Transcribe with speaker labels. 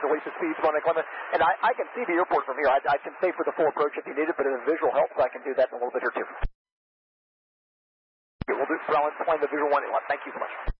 Speaker 1: release the speeds when they come in. And I can see the airport from here. I can stay for the full approach if you need it, but if the visual helps, I can do that in a little bit or two. Okay, we'll explain the visual one. Thank you so much.